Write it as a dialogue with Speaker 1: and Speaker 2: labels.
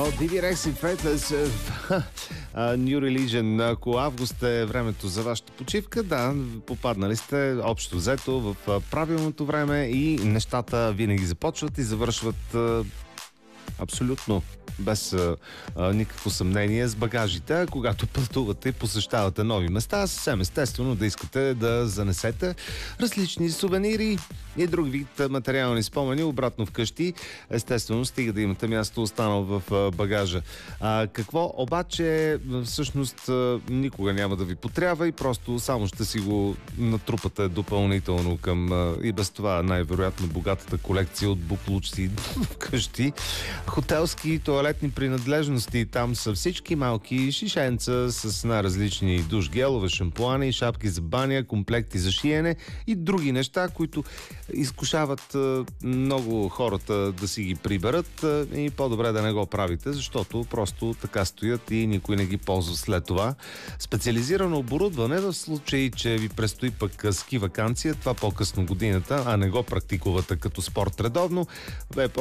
Speaker 1: Диви Рекс и Фетлес, New Religion. Ако август е времето за вашата почивка, да, попаднали сте общо взето в правилното време и нещата винаги започват и завършват абсолютно без никакво съмнение с багажите. Когато пътувате и посещавате нови места, съвсем естествено да искате да занесете различни сувенири и друг вид материални спомени обратно вкъщи. Естествено, стига да имате място останало в багажа. Какво обаче всъщност никога няма да ви потрябва и просто само ще си го натрупате допълнително към и без това най-вероятно богатата колекция от буклуци вкъщи. Хотелски тоалетни принадлежности. Там са всички малки шишенца с най-различни душ гелове, шампуани, шапки за баня, комплекти за шиене и други неща, които изкушават много хората да си ги приберат и по-добре да не го правите, защото просто така стоят и никой не ги ползва след това. Специализирано оборудване в случай, че ви предстои пък ски ваканция, това по-късно годината, а не го практикувате като спорт редовно,